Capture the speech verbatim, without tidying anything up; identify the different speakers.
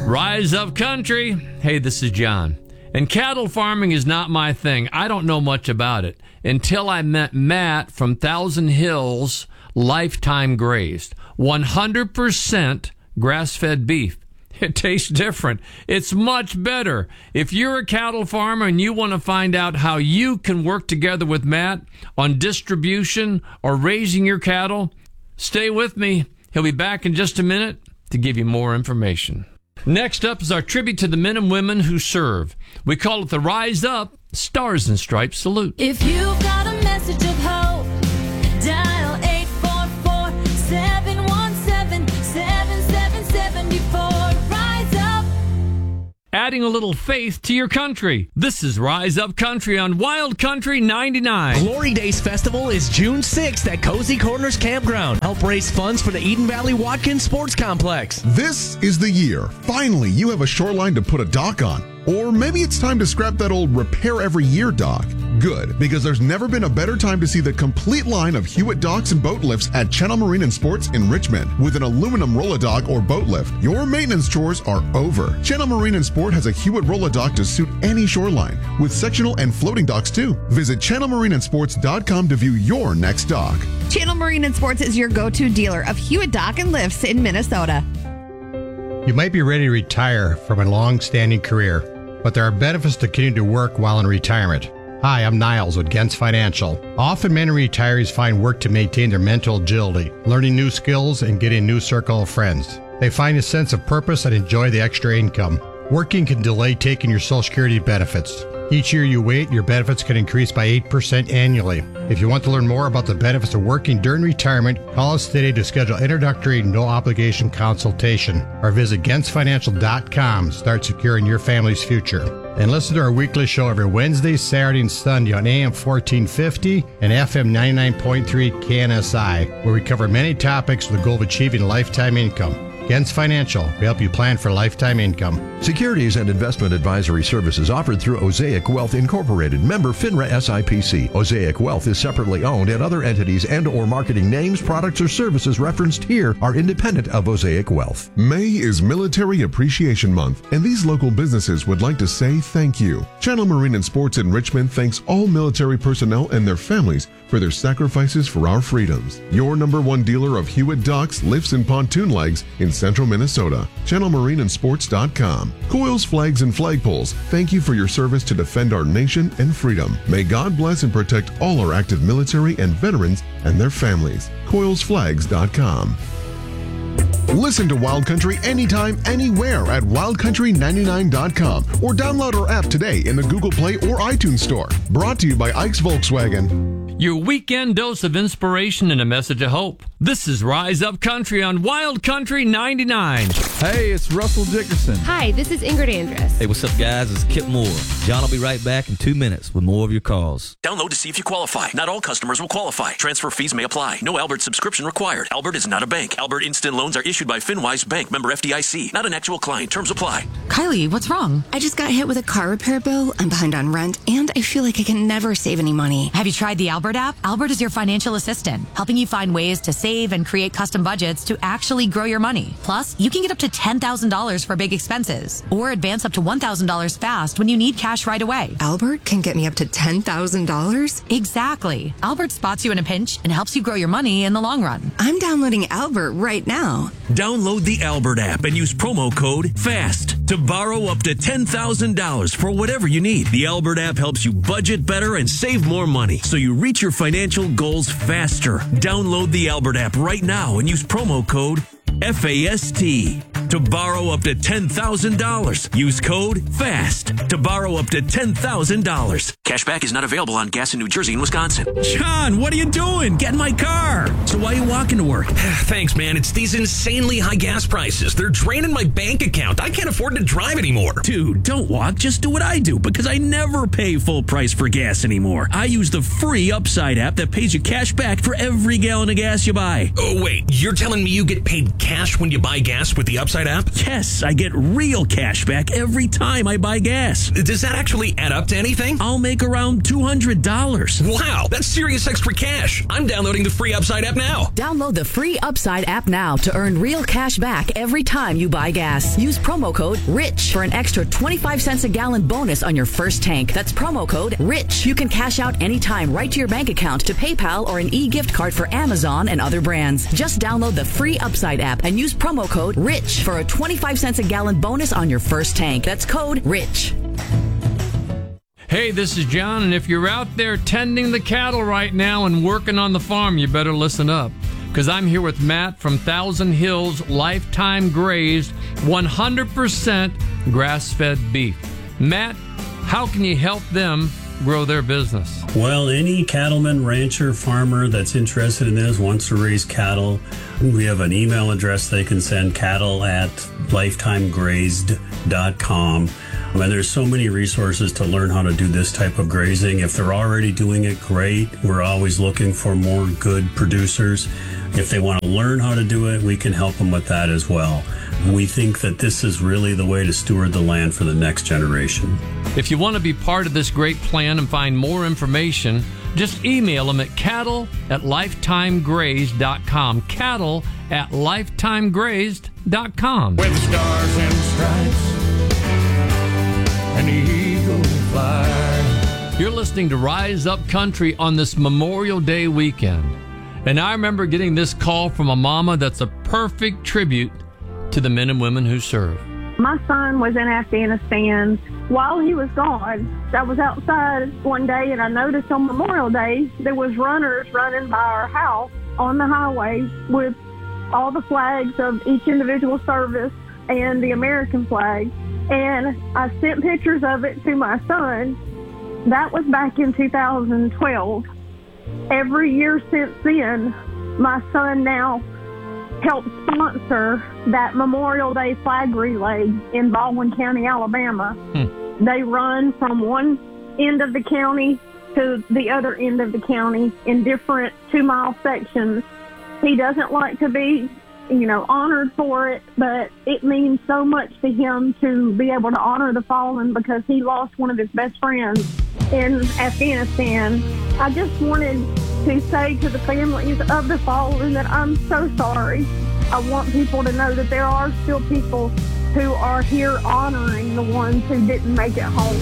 Speaker 1: Rise up country. Hey, this is John. And cattle farming is not my thing. I don't know much about it until I met Matt from Thousand Hills Lifetime Grazed. one hundred percent grass-fed beef. It tastes different. It's much better. If you're a cattle farmer and you want to find out how you can work together with Matt on distribution or raising your cattle, stay with me. He'll be back in just a minute to give you more information. Next up is our tribute to the men and women who serve. We call it the Rise Up Stars and Stripes Salute.
Speaker 2: If you've got a message of hope, dial eight four four, seven one seven, seven seven seven four. Rise up.
Speaker 1: Adding a little faith to your country. This is Rise Up Country on Wild Country ninety-nine.
Speaker 3: Glory Days Festival is June sixth at Cozy Corners Campground. Help raise funds for the Eden Valley Watkins Sports Complex.
Speaker 4: This is the year. Finally, you have a shoreline to put a dock on. Or maybe it's time to scrap that old repair every year dock. Good, because there's never been a better time to see the complete line of Hewitt docks and boat lifts at Channel Marine and Sports in Richmond. With an aluminum roll-a-dock or boat lift, your maintenance chores are over. Channel Marine and Sport has a Hewitt roll-a-dock to suit any shoreline, with sectional and floating docks too. Visit channel marine and sports dot com to view your next dock.
Speaker 5: Channel Marine and Sports is your go-to dealer of Hewitt dock and lifts in Minnesota.
Speaker 6: You might be ready to retire from a long-standing career, but there are benefits to continuing to work while in retirement. Hi, I'm Niles with Gens Financial. Often many retirees find work to maintain their mental agility, learning new skills, and getting a new circle of friends. They find a sense of purpose and enjoy the extra income. Working can delay taking your Social Security benefits. Each year you wait, your benefits can increase by eight percent annually. If you want to learn more about the benefits of working during retirement, call us today to schedule introductory no-obligation consultation or visit gens financial dot com. Start securing your family's future. And listen to our weekly show every Wednesday, Saturday, and Sunday on A M fourteen fifty and F M ninety-nine point three K N S I, where we cover many topics with the goal of achieving lifetime income. Gens Financial, we help you plan for lifetime income.
Speaker 7: Securities and investment advisory services offered through Osaic Wealth Incorporated, member FINRA S I P C. Osaic Wealth is separately owned, and other entities and or marketing names, products, or services referenced here are independent of Osaic Wealth.
Speaker 4: May is Military Appreciation Month, and these local businesses would like to say thank you. Channel Marine and Sports in Richmond thanks all military personnel and their families for their sacrifices for our freedoms. Your number one dealer of Hewitt docks, lifts, and pontoon legs in central Minnesota. channel marine and sports dot com. Coils, Flags, and Flagpoles, thank you for your service to defend our nation and freedom. May God bless and protect all our active military and veterans and their families. coils flags dot com. Listen to Wild Country anytime, anywhere at wild country ninety-nine dot com or download our app today in the Google Play or iTunes Store. Brought to you by Ike's Volkswagen.
Speaker 1: Your weekend dose of inspiration and a message of hope. This is Rise Up Country on Wild Country ninety-nine.
Speaker 8: Hey, it's Russell Dickerson.
Speaker 9: Hi, this is Ingrid Andress.
Speaker 10: Hey, what's up, guys? It's Kip Moore. John will be right back in two minutes with more of your calls.
Speaker 11: Download to see if you qualify. Not all customers will qualify. Transfer fees may apply. No Albert subscription required. Albert is not a bank. Albert Instant Loans are issued by FinWise Bank, member F D I C. Not an actual client. Terms apply.
Speaker 12: Kylie, what's wrong? I just got hit with a car repair bill. I'm behind on rent, and I feel like I can never save any money.
Speaker 13: Have you tried the Albert app? Albert is your financial assistant, helping you find ways to save and create custom budgets to actually grow your money. Plus, you can get up to ten thousand dollars for big expenses, or advance up to one thousand dollars fast when you need cash right away.
Speaker 12: Albert can get me up to ten thousand dollars?
Speaker 13: Exactly. Albert spots you in a pinch and helps you grow your money in the long run.
Speaker 12: I'm downloading Albert right now.
Speaker 11: Download the Albert app and use promo code FAST to borrow up to ten thousand dollars for whatever you need. The Albert app helps you budget better and save more money, so you reach your financial goals faster. Download the Albert app right now and use promo code F A S T to borrow up to ten thousand dollars. Use code FAST to borrow up to ten thousand dollars. Cashback is not available on gas in New Jersey and Wisconsin.
Speaker 14: John, what are you doing? Get in my car.
Speaker 11: So why are you walking to work?
Speaker 14: Thanks, man. It's these insanely high gas prices. They're draining my bank account. I can't afford to drive anymore.
Speaker 11: Dude, don't walk. Just do what I do, because I never pay full price for gas anymore. I use the free Upside app that pays you cash back for every gallon of gas you buy.
Speaker 14: Oh, wait. You're telling me you get paid cash when you buy gas with the Upside Upside app?
Speaker 11: Yes, I get real cash back every time I buy gas.
Speaker 14: Does that actually add up to anything?
Speaker 11: I'll make around two hundred dollars.
Speaker 14: Wow, that's serious extra cash. I'm downloading the free Upside app now.
Speaker 9: Download the free Upside app now to earn real cash back every time you buy gas. Use promo code RICH for an extra twenty-five cents a gallon bonus on your first tank. That's promo code RICH. You can cash out anytime right to your bank account, to PayPal, or an e-gift card for Amazon and other brands. Just download the free Upside app and use promo code RICH for a twenty-five cents a gallon bonus on your first tank. That's code RICH.
Speaker 1: Hey, this is John, and if you're out there tending the cattle right now and working on the farm, you better listen up, because I'm here with Matt from Thousand Hills Lifetime Grazed, one hundred percent grass-fed beef. Matt, how can you help them grow their business?
Speaker 15: Well, any cattleman, rancher, farmer that's interested in this, wants to raise cattle, we have an email address they can send, cattle at lifetime grazed dot com. And there's so many resources to learn how to do this type of grazing. If they're already doing it, great. We're always looking for more good producers. If they want to learn how to do it, we can help them with that as well. We think that this is really the way to steward the land for the next generation.
Speaker 1: If you want to be part of this great plan and find more information, just email them at cattle at lifetime grazed dot com. Cattle at lifetime grazed dot com.
Speaker 16: With stars and stripes and eagle fly.
Speaker 1: You're listening to Rise Up Country on this Memorial Day weekend. And I remember getting this call from a mama that's a perfect tribute to the men and women who serve.
Speaker 17: My son was in Afghanistan. While he was gone, I was outside one day and I noticed on Memorial Day there was runners running by our house on the highway with all the flags of each individual service and the American flag. And I sent pictures of it to my son. That was back in two thousand twelve. Every year since then, my son now helps sponsor that Memorial Day flag relay in Baldwin County, Alabama. Hmm. They run from one end of the county to the other end of the county in different two-mile sections. He doesn't like to be, you know, honored for it, but it means so much to him to be able to honor the fallen because he lost one of his best friends in Afghanistan. I just wanted to say to the families of the fallen that I'm so sorry. I want people to know that there are still people who are here honoring the ones who didn't make it home.